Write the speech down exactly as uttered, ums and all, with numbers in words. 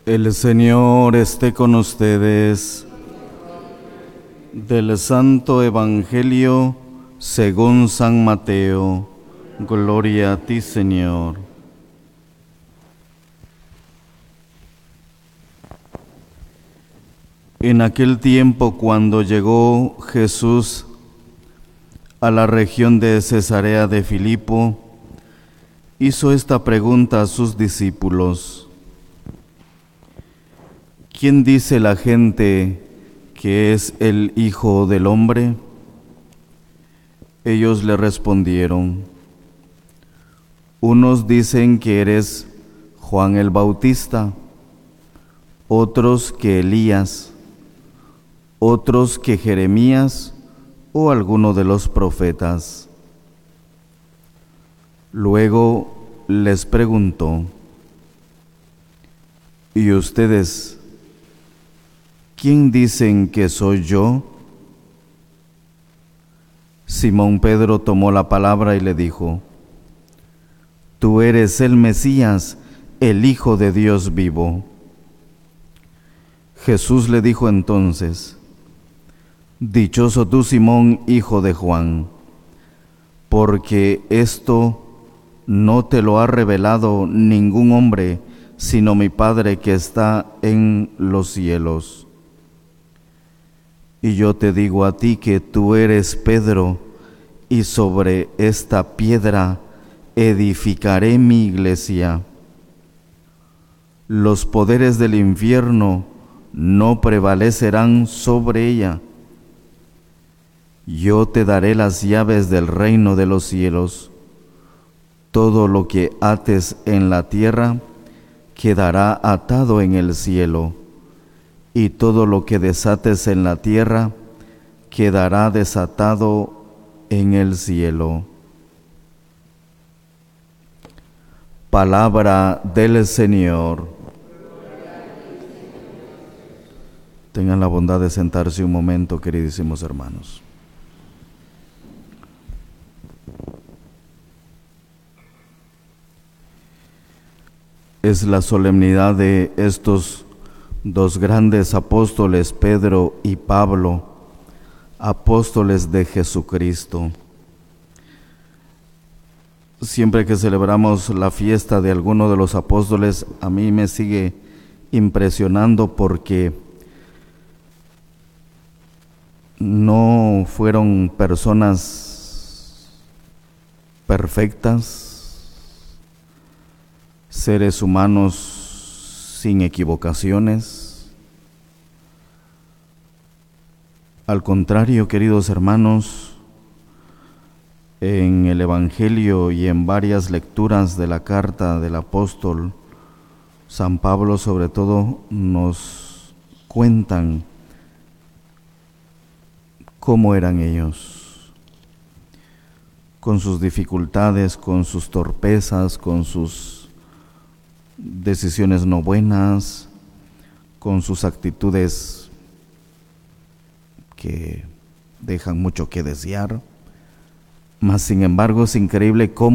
El Señor esté con ustedes. Del Santo Evangelio según San Mateo. Gloria a ti, Señor. En aquel tiempo, cuando llegó Jesús a la región de Cesarea de Filipo, hizo esta pregunta a sus discípulos: ¿quién dice la gente que es el Hijo del Hombre? Ellos le respondieron: unos dicen que eres Juan el Bautista, otros que Elías, otros que Jeremías o alguno de los profetas. Luego les preguntó: ¿y ustedes quién dicen que soy yo? Simón Pedro tomó la palabra y le dijo: tú eres el Mesías, el Hijo de Dios vivo. Jesús le dijo entonces: dichoso tú, Simón, hijo de Juan, porque esto no te lo ha revelado ningún hombre, sino mi Padre que está en los cielos. Y yo te digo a ti que tú eres Pedro, y sobre esta piedra edificaré mi iglesia. Los poderes del infierno no prevalecerán sobre ella. Yo te daré las llaves del reino de los cielos. Todo lo que ates en la tierra quedará atado en el cielo, y todo lo que desates en la tierra quedará desatado en el cielo. Palabra del Señor. Tengan la bondad de sentarse un momento, queridísimos hermanos. Es la solemnidad de estos dos grandes apóstoles, Pedro y Pablo, apóstoles de Jesucristo. Siempre que celebramos la fiesta de alguno de los apóstoles, a mí me sigue impresionando porque no fueron personas perfectas, seres humanos sin equivocaciones. Al contrario, queridos hermanos, en el Evangelio y en varias lecturas de la carta del apóstol San Pablo, sobre todo, nos cuentan cómo eran ellos, con sus dificultades, con sus torpezas, con sus decisiones no buenas, con sus actitudes que dejan mucho que desear. Mas, sin embargo, es increíble cómo